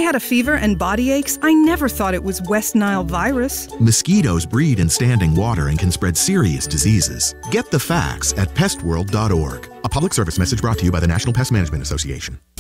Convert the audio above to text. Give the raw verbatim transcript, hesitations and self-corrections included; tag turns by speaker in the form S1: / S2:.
S1: had a fever and body aches, I never thought it was West Nile virus.
S2: Mosquitoes breed in standing water and can spread serious diseases. Get the facts at pest world dot org. A public service message brought to you by the National Pest Management Association.